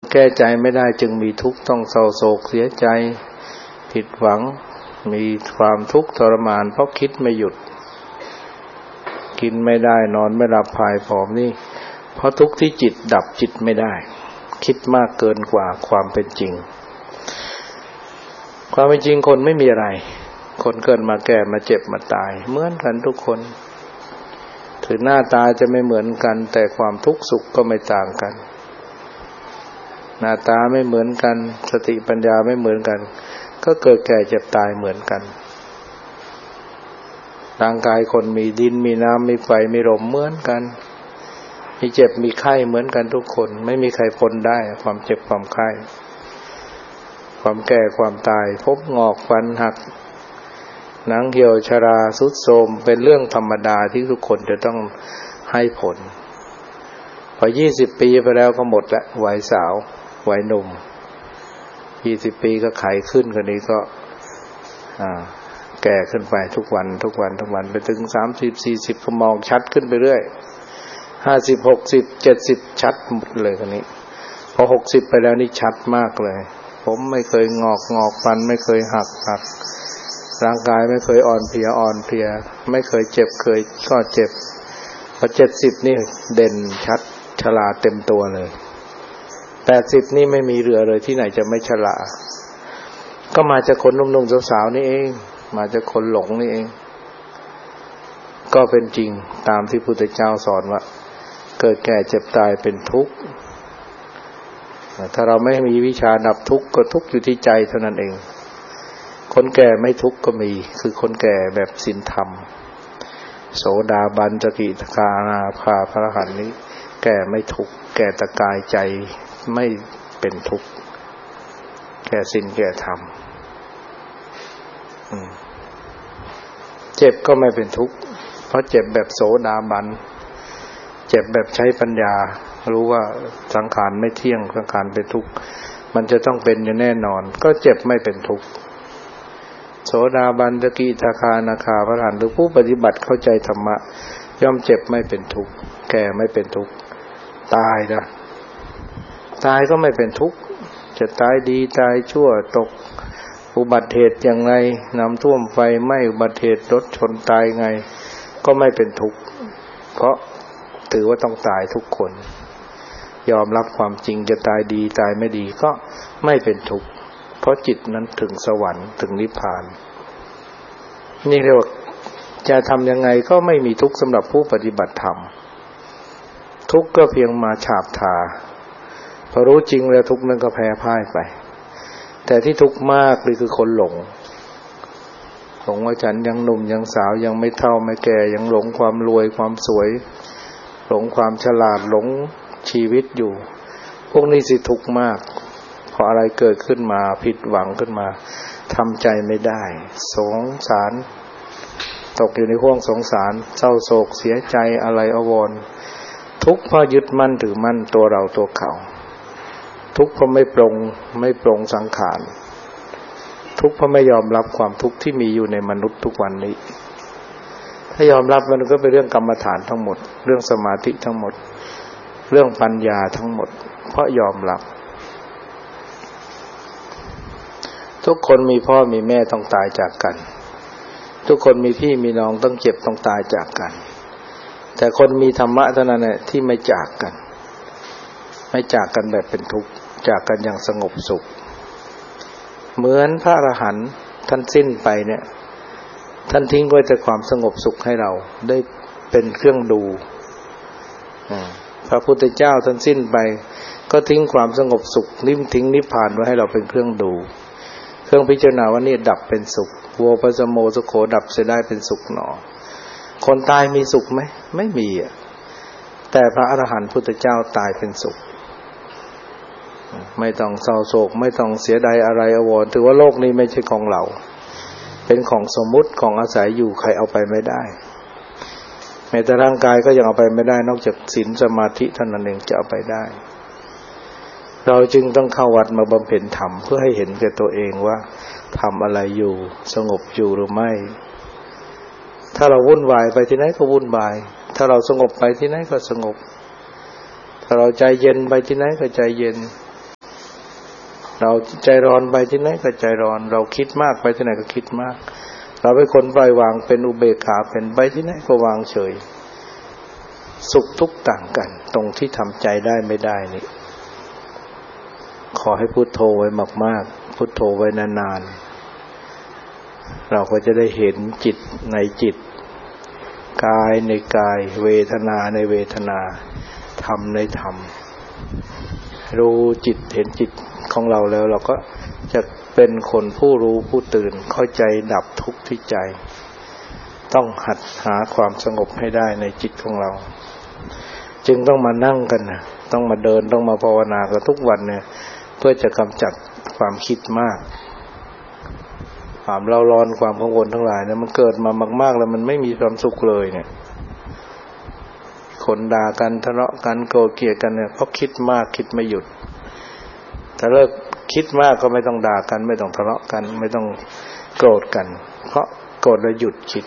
แก้ใจไม่ได้จึงมีทุกข์ต้องเศร้าโศกเสียใจผิดหวังมีความทุกข์ทรมานเพราะคิดไม่หยุดกินไม่ได้นอนไม่หลับพายผอมนี่เพราะทุกข์ที่จิตดับจิตไม่ได้คิดมากเกินกว่าความเป็นจริงความเป็นจริงคนไม่มีอะไรคนเกิดมาแก่มาเจ็บมาตายเหมือนกันทุกคนถึงหน้าตาจะไม่เหมือนกันแต่ความทุกข์สุขก็ไม่ต่างกันหน้าตาไม่เหมือนกันสติปัญญาไม่เหมือนกันก็เกิดแก่เจ็บตายเหมือนกันร่างกายคนมีดินมีน้ำมีไฟมีลมเหมือนกันมีเจ็บมีไข้เหมือนกันทุกคนไม่มีใครพ้นได้ความเจ็บความไข้ความแก่ความตายพบงอกฟันหักหนังเหี่ยวชราทรุดโทรมเป็นเรื่องธรรมดาที่ทุกคนจะต้องให้ผลพอ20 ปีไปแล้วก็หมดละวัยสาววัยหนุ่ม20 ปีก็ไขขึ้นคนนี้ก็แก่ขึ้นไปทุกวันไปถึง30 40ก็มองชัดขึ้นไปเรื่อย50 60 70ชัดหมดเลยคนนี้พอ60ไปแล้วนี่ชัดมากเลยผมไม่เคยงอกฟันไม่เคยหักร่างกายไม่เคยอ่อนเพลียไม่เคยเจ็บเคยก็เจ็บพอ70นี่เด่นชัดชราเต็มตัวเลย80นี่ไม่มีเหลือเลยที่ไหนจะไม่ชราก็มาจากคนหนุ่มๆสาวๆนี่เองมาจากคนหลงนี่เองก็เป็นจริงตามที่พุทธเจ้าสอนว่าเกิดแก่เจ็บตายเป็นทุกข์ถ้าเราไม่มีวิชาดับทุกข์ก็ทุกข์อยู่ที่ใจเท่านั้นเองคนแก่ไม่ทุกข์ก็มีคือคนแก่แบบศีลธรรมโสดาบันสกิทาคานาคาพระอรหันต์นี้แก่ไม่ทุกข์แก่แต่กายใจไม่เป็นทุกข์แก่ศีลแก่ธรรมเจ็บก็ไม่เป็นทุกข์เพราะเจ็บแบบโสดาบันเจ็บแบบใช้ปัญญารู้ว่าสังขารไม่เที่ยงสังขารเป็นทุกข์มันจะต้องเป็นอยู่แน่นอนก็เจ็บไม่เป็นทุกข์โสดาบันสกิทาคานาคาพระอรหันต์หรือผู้ปฏิบัติเข้าใจธรรมะย่อมเจ็บไม่เป็นทุกข์แก่ไม่เป็นทุกข์ตายนะตายก็ไม่เป็นทุกข์จะตายดีตายชั่วตกอุบัติเหตุอย่างไรน้ำท่วมไฟไหม้อุบัติเหตุรถชนตายไงก็ไม่เป็นทุกข์เพราะถือว่าต้องตายทุกคนยอมรับความจริงจะตายดีตายไม่ดีก็ไม่เป็นทุกข์เพราะจิตนั้นถึงสวรรค์ถึงนิพพานนี่เรียกว่าจะทำยังไงก็ไม่มีทุกข์สำหรับผู้ปฏิบัติธรรมทุกข์ก็เพียงมาฉาบทาพอรู้จริงแล้วทุกข์นั้นก็แพ้พ่ายไปแต่ที่ทุกข์มากเลยคือคนหลงว่าฉันยังหนุ่มยังสาวยังไม่เฒ่าไม่แก่ยังหลงความรวยความสวยหลงความฉลาดหลงชีวิตอยู่พวกนี้สิทุกข์มากพออะไรเกิดขึ้นมาผิดหวังขึ้นมาทำใจไม่ได้สงสารตกอยู่ในห้วงสงสารเศร้าโศกเสียใจอะไรอาวรณ์ทุกข์เพราะยึดมั่นถือมั่นตัวเราตัวเขาทุกข์เพราะไม่ปรงสังขารทุกข์เพราะไม่ยอมรับความทุกข์ที่มีอยู่ในมนุษย์ทุกวันนี้ถ้ายอมรับมันก็เป็นเรื่องกรรมฐานทั้งหมดเรื่องสมาธิทั้งหมดเรื่องปัญญาทั้งหมดเพราะยอมรับทุกคนมีพ่อมีแม่ต้องตายจากกันทุกคนมีพี่มีน้องต้องเจ็บต้องตายจากกันแต่คนมีธรรมะเท่านั้นแหละที่ไม่จากกันแบบเป็นทุกข์จากกันอย่างสงบสุขเหมือนพระอรหันต์ท่านสิ้นไปเนี่ยท่านทิ้งไว้แต่ความสงบสุขให้เราได้เป็นเครื่องดูพระพุทธเจ้าท่านสิ้นไปก็ทิ้งความสงบสุขทิ้งนิพพานไว้ให้เราเป็นเครื่องดูเครื่องพิจารณาว่านี่ดับเป็นสุขโวปัสโมสุโขดับเสียได้เป็นสุขหนอคนตายมีสุขไหมไม่มีแต่พระอรหันต์พุทธเจ้าตายเป็นสุขไม่ต้องเศร้าโศกไม่ต้องเสียดายอะไรอาวรณ์ถือว่าโลกนี้ไม่ใช่ของเราเป็นของสมมุติของอาศัยอยู่ใครเอาไปไม่ได้แม้แต่ร่างกายก็ยังเอาไปไม่ได้นอกจากศีลสมาธิเท่านั้นเองจะเอาไปได้เราจึงต้องเข้าวัดมาบำเพ็ญธรรมเพื่อให้เห็นแก่ตัวเองว่าทำอะไรอยู่สงบอยู่หรือไม่ถ้าเราวุ่นวายไปที่ไหนก็วุ่นวายถ้าเราสงบไปที่ไหนก็สงบถ้าเราใจเย็นไปที่ไหนก็ใจเย็นเราใจร้อนไปที่ไหนก็ใจร้อนเราคิดมากไปที่ไหนก็คิดมากเราเป็นคนปล่อยวางเป็นอุเบกขาเป็นไปที่ไหนก็วางเฉยสุขทุกข์ต่างกันตรงที่ทำใจได้ไม่ได้นี่ขอให้พุทโธไว้มากๆพุทโธไว้นานๆเราก็จะได้เห็นจิตในจิตกายในกายเวทนาในเวทนาธรรมในธรรมรู้จิตเห็นจิตของเราแล้วเราก็จะเป็นคนผู้รู้ผู้ตื่นเข้าใจดับทุกข์ที่ใจต้องหัดหาความสงบให้ได้ในจิตของเราจึงต้องมานั่งกันนะต้องมาเดินต้องมาภาวนากันทุกวันเนี่ยเพื่อจะกำจัดความคิดมากความเร่าร้อนความกังวลทั้งหลายเนี่ยมันเกิดมามากๆแล้วมันไม่มีความสุขเลยเนี่ยคนด่ากันทะเลาะกันโกรธเกลียดกันเนี่ยเพราะคิดมากคิดไม่หยุดถ้าเลิกคิดมากก็ไม่ต้องด่ากันไม่ต้องทะเลาะกันไม่ต้องโกรธกันเพราะโกรธแล้วหยุดคิด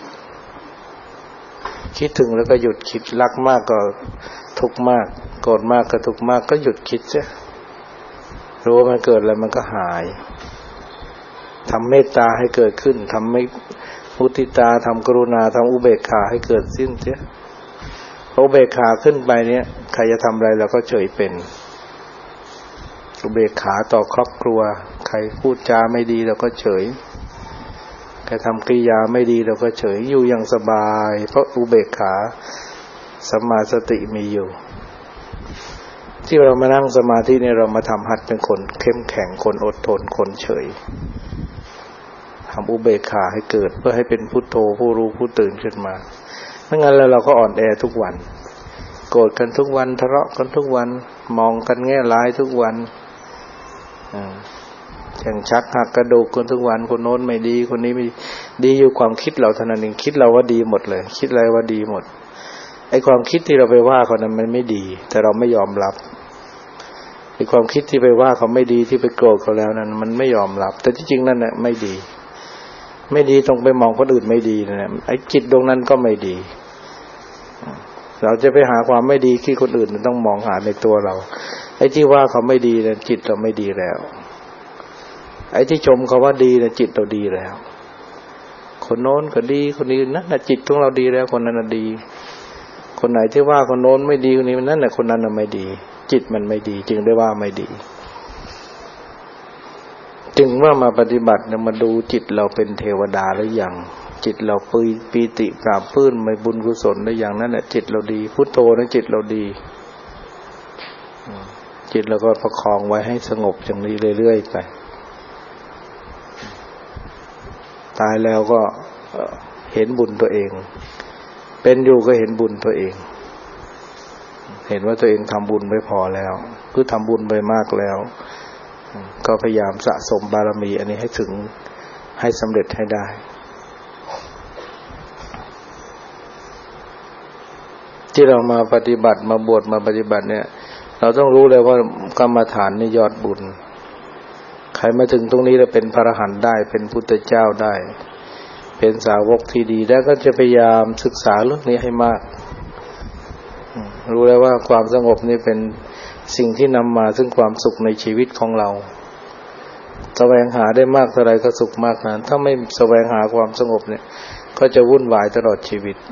คิดถึงแล้วก็หยุดคิดรักมากก็ทุกข์มากโกรธมากก็ทุกข์มากก็หยุดคิดซะรู้ว่ามันเกิดแล้วมันก็หายทำเมตตาให้เกิดขึ้นทำมุทิตาทำกรุณาทำอุเบกขาให้เกิดสิ้นเสียอุเบกขาขึ้นไปเนี่ยใครจะทำอะไรเราก็เฉยเป็นอุเบกขาต่อครอบครัวใครพูดจาไม่ดีเราก็เฉยใครทำกิริยาไม่ดีเราก็เฉยอยู่อย่างสบายเพราะอุเบกขาสัมมาสติมีอยู่ที่เรามานั่งสมาธิเนี่ยเรามาทำหัดเป็นคนเข้มแข็งคนอดทนคนเฉยทำอุเบกขาให้เกิดเพื่อให้เป็นพุทโธผู้รู้ผู้ตื่นขึ้นมาไม่งั้นแล้วเราก็อ่อนแอทุกวันโกรธกันทุกวันทะเลาะกันทุกวันมองกันแง่ร้ายทุกวันอย่างชักหักกระดูกกันทุกวันคนโน้นไม่ดีคนนี้ไม่ดีอยู่ความคิดเราเท่านั้นเองคิดเราว่าดีหมดเลยคิดอะไรว่าดีหมดไอ้ความคิดที่เราไปว่าเขานั้นมันไม่ดีแต่เราไม่ยอมรับไอ้ความคิดที่ไปว่าเขาไม่ดีที่ไปโกรธเขาแล้วนั้นมันไม่ยอมรับแต่ที่จริงนั่นน่ะไม่ดีไม่ดีต้องไปมองคนอื่นไม่ดีนะไอ้จิตตรงนั้นก็ไม่ดีเราจะไปหาความไม่ดีที่คนอื่นต้องมองหาในตัวเราไอ้ที่ว่าเขาไม่ดีเนี่ยจิตเราไม่ดีแล้วไอ้ที่ชมเขาว่าดีเนี่ยจิตเราดีแล้วคนโน้นก็ดีคนนี้นั่นน่ะจิตของเราดีแล้วคนนั้นน่ะดีคนไหนที่ว่าคนโน้นไม่ดีคนนี้นั่นแหละคนนั้นน่ะไม่ดีจิตมันไม่ดีจึงได้ว่าไม่ดีจึงว่ามาปฏิบัติเนี่ยมาดูจิตเราเป็นเทวดาหรือยังจิตเราปีติปราบปลื้มในบุญกุศลหรือยังนั่นแหละจิตเราดีพุทโธนั้นจิตเราดีจิตเราก็ประคองไว้ให้สงบอย่างนี้เรื่อยๆไปตายแล้วก็เห็นบุญตัวเองเป็นอยู่ก็เห็นบุญตัวเองเห็นว่าตัวเองทำบุญไม่พอแล้วคือทำบุญไปมากแล้วก็พยายามสะสมบารมีอันนี้ให้ถึงให้สำเร็จให้ได้ที่เรามาปฏิบัติมาบวชมาปฏิบัติเนี่ยเราต้องรู้เลยว่ากรรมฐานนี่ยอดบุญใครมาถึงตรงนี้แล้วเป็นพระอรหันต์ได้เป็นพุทธเจ้าได้เป็นสาวกที่ดีแล้วก็จะพยายามศึกษาเรื่องนี้ให้มากรู้แล้วว่าความสงบนี่เป็นสิ่งที่นำมาซึ่งความสุขในชีวิตของเราแสวงหาได้มากเท่าไรก็สุขมากนั้นถ้าไม่แสวงหาความสงบเนี่ยก็จะวุ่นวายตลอดชีวิต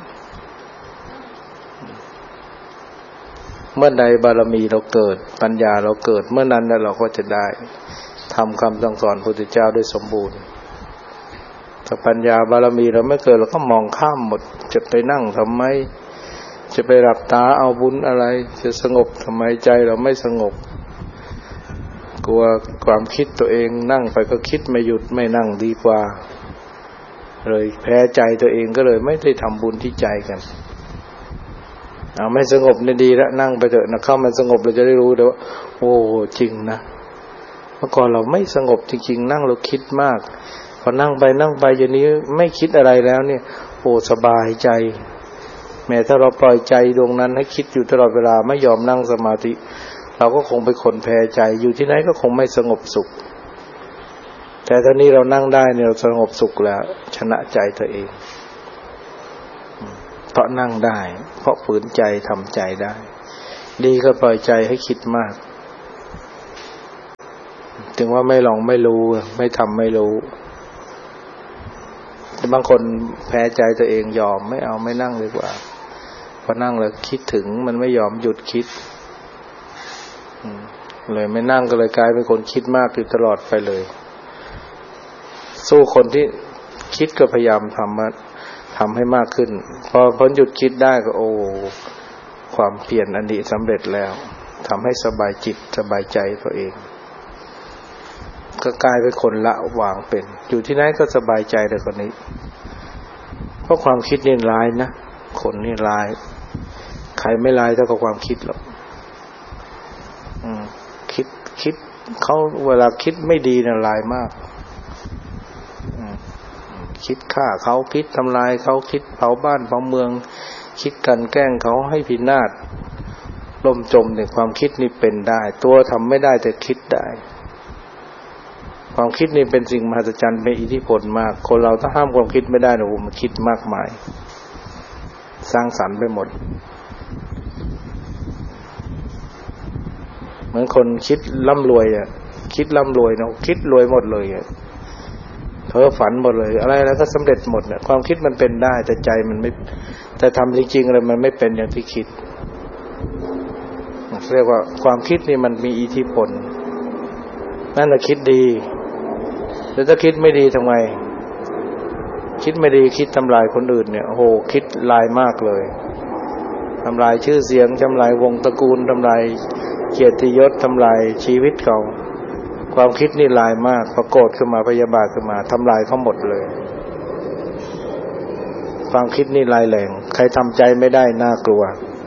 เมื่อใดบารมีเราเกิดปัญญาเราเกิดเมื่อนั้นแล้วเราก็จะได้ทำคำสั่งสอนพระพุทธเจ้าได้สมบูรณ์ถ้าปัญญาบารมีเราไม่เกิดเราก็มองข้ามหมดจะไปนั่งทำไมจะไปหลับตาเอาบุญอะไรจะสงบทำไมใจเราไม่สงบกลัวความคิดตัวเองนั่งไปก็คิดไม่หยุดไม่นั่งดีกว่าเลยแพ้ใจตัวเองก็เลยไม่ได้ทำบุญที่ใจกันเอาไม่สงบนี่ดีแล้วนั่งไปเถอะนะเข้ามันสงบเราจะได้รู้เลยว่าโอ้จริงนะเมื่อก่อนเราไม่สงบจริงๆนั่งเราคิดมากพอนั่งไปอย่างนี้ไม่คิดอะไรแล้วเนี่ยโอ้สบายใจแม้ถ้าเราปล่อยใจดวงนั้นให้คิดอยู่ตลอดเวลาไม่ยอมนั่งสมาธิเราก็คงเป็นคนแพ้ใจอยู่ที่ไหนก็คงไม่สงบสุขแต่ตอนนี้เรานั่งได้เนี่ยเราสงบสุขแล้วชนะใจตัวเองเพราะนั่งได้เพราะฝืนใจทำใจได้ดีก็ปล่อยใจให้คิดมากถึงว่าไม่ลองไม่รู้ไม่ทำไม่รู้แต่บางคนแพ้ใจตัวเองยอมไม่เอาไม่นั่งดีกว่าพอนั่งแล้วคิดถึงมันไม่ยอมหยุดคิดเลยไม่นั่งก็เลยกลายเป็นคนคิดมากอยู่ตลอดไปเลยสู้คนที่คิดก็พยายามทำให้มากขึ้นพอพ้นหยุดคิดได้ก็โอ้ความเปลี่ยนอันนี้สำเร็จแล้วทำให้สบายจิตสบายใจตัวเองก็กลายเป็นคนละวางเป็นอยู่ที่ไหนก็สบายใจเลยคนนี้เพราะความคิดนี่ร้ายนะคนนี่ร้ายใครไม่ร้ายเท่ากับความคิดหรอกคิดเขาเวลาคิดไม่ดีนะร้ายมากคิดฆ่าเขาคิดทำลายเขาคิดเผาบ้านเผาเมืองคิดกันแกล้งเขาให้พินาศล่มจมเนี่ยความคิดนี่เป็นได้ตัวทำไม่ได้แต่คิดได้ความคิดนี่เป็นสิ่งมหัศจรรย์เป็นอิทธิพลมากคนเราถ้าห้ามความคิดไม่ได้นะโอ้มันคิดมากมายสร้างสรรค์ไปหมดเหมือนคนคิดร่ำรวยอ่ะคิดร่ำรวยเนาะคิดรวยหมดเลยอ่ะเพ้อฝันหมดเลยอะไรแล้วก็สำเร็จหมดเนี่ยความคิดมันเป็นได้แต่ใจมันไม่แต่ทำจริงๆอะไรมันไม่เป็นอย่างที่คิดเรียกว่าความคิดนี่มันมีอิทธิพลนั่นแหละคิดดีแล้วถ้าคิดไม่ดีทำไมคิดไม่ดีคิดทำลายคนอื่นเนี่ยโอ้โหคิดลายมากเลยทำลายชื่อเสียงทำลายวงตระกูลทำลายเกียรติยศทำลายชีวิตเขาความคิดนี่ลายมากพอโกรธขึ้นมาพยาบาทขึ้นมาทำลายเขาหมดเลยความคิดนี่ลายแรงใครทำใจไม่ได้น่ากลัว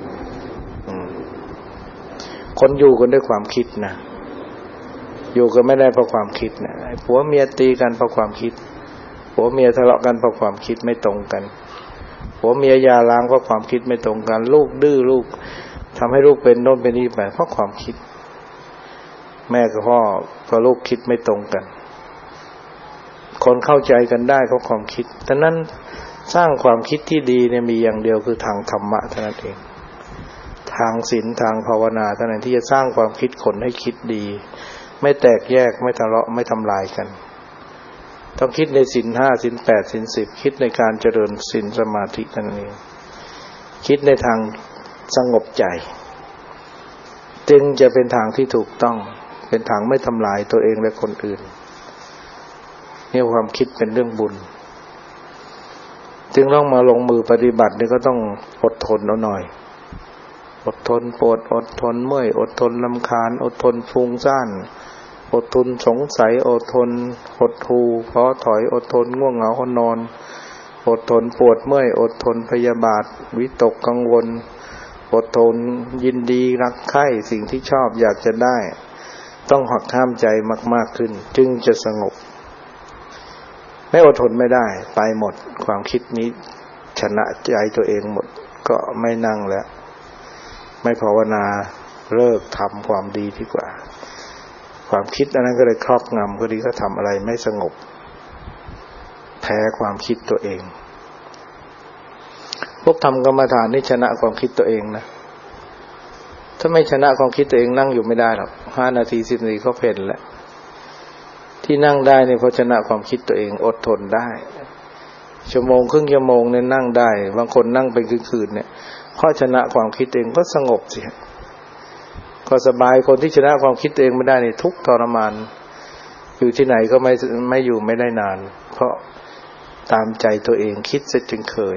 คนอยู่กันด้วยความคิดนะอยู่กันไม่ได้เพราะความคิดนะผัวเมียตีกันเพราะความคิดผัวเมียทะเลาะกันเพราะความคิดไม่ตรงกันผัวเมียหย่าร้างเพราะความคิดไม่ตรงกันลูกดื้อลูกทำให้ลูกเป็นโน่นเป็นนี่ไปเพราะความคิดแม่กับพ่อเพราะลูกคิดไม่ตรงกันคนเข้าใจกันได้เพราะความคิดฉะนั้นสร้างความคิดที่ดีเนี่ยมีอย่างเดียวคือทางธรรมะเท่านั้นเองทางศีลทางภาวนาเท่านั้นที่จะสร้างความคิดคนให้คิดดีไม่แตกแยกไม่ทะเลาะไม่ทำลายกันต้องคิดในศีล5ศีล8ศีล10คิดในการเจริญศีลสมาธิเท่านั้นเองคิดในทางสงบใจจึงจะเป็นทางที่ถูกต้องเป็นทางไม่ทำลายตัวเองและคนอื่นนี่ความคิดเป็นเรื่องบุญจึงต้องมาลงมือปฏิบัตินี่ก็ต้องอดทนเอาหน่อยอดทนปวดอดทนเมื่อยอดทนรำคาญอดทนฟุ้งซ่านอดทนสงสัยอดทนหดหู่ท้อถอยอดทนง่วงเหงาหอนอนอดทนปวดเมื่อยอดทนพยาบาทวิตกกังวลอดทนยินดีรักใคร่สิ่งที่ชอบอยากจะได้ต้องหักห้ามใจมากๆขึ้นจึงจะสงบไม่อดทนไม่ได้ไปหมดความคิดนี้ชนะใจตัวเองหมดก็ไม่นั่งแล้วไม่ภาวนาเลิกทำความดีดีกว่าความคิดอันนั้นก็เลยครอบงำก็ดีก็ทำอะไรไม่สงบแพ้ความคิดตัวเองพวกทำกรรมฐานนี่ชนะความคิดตัวเองนะถ้าไม่ชนะความคิดตัวเองนั่งอยู่ไม่ได้หรอก5นาที10นาทีก็เพ่นแล้วที่นั่งได้เนี่ยเพราะชนะความคิดตัวเองอดทนได้ชั่วโมงครึ่งชั่วโมงเนี่ยนั่งได้บางคนนั่งเป็นคืนๆเนี่ยเพราะชนะความคิดเองก็สงบสิก็สบายคนที่ชนะความคิดเองไม่ได้นี่ทุกข์ทรมานอยู่ที่ไหนก็ไม่อยู่ไม่ได้นานเพราะตามใจตัวเองคิดเสร็จจึงเคย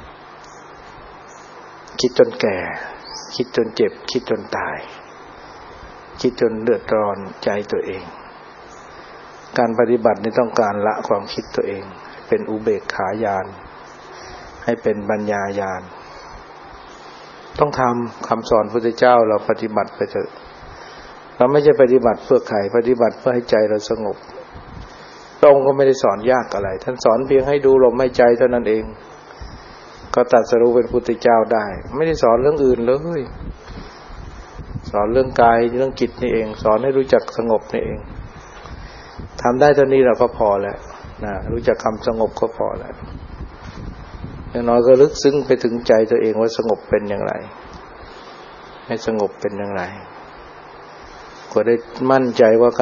คิดจนแก่คิดจนเจ็บคิดจนตายคิดจนเดือดร้อนใจตัวเองการปฏิบัตินี่ต้องการละความคิดตัวเองเป็นอุเบกขาญาณให้เป็นปัญญาญาณต้องทำคำสอนพระพุทธเจ้าเราปฏิบัติไปเถอะเราไม่ใช่ปฏิบัติเพื่อใครปฏิบัติเพื่อให้ใจเราสงบพระองค์ก็ไม่ได้สอนยากอะไรท่านสอนเพียงให้ดูลมหายใจเท่านั้นเองก็ตรัสรู้เป็นพุทธเจ้าได้ไม่ได้สอนเรื่องอื่นเลยสอนเรื่องกายเรื่องจิตนี่เองสอนให้รู้จักสงบนี่เองทำได้เท่านี้เราก็พอแล้วนะรู้จักคำสงบก็พอแล้วอย่างน้อยก็ลึกซึ้งไปถึงใจตัวเองว่าสงบเป็นอย่างไรให้สงบเป็นอย่างไรก็ได้มั่นใจว่า